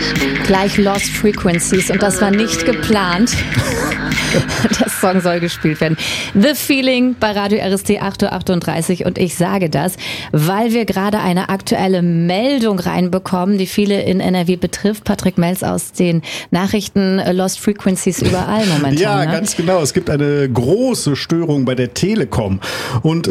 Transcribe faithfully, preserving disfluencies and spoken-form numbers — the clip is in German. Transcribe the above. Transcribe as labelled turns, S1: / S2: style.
S1: Gleich Lost Frequencies und das war nicht geplant. Der Song soll gespielt werden. The Feeling bei Radio R S T acht Uhr achtunddreißig und ich sage das, weil wir gerade eine aktuelle Meldung reinbekommen, die viele in N R W betrifft. Patrick Melz aus den Nachrichten, Lost Frequencies überall momentan.
S2: Ja,
S1: ne?
S2: ganz genau. Es gibt eine große Störung bei der Telekom und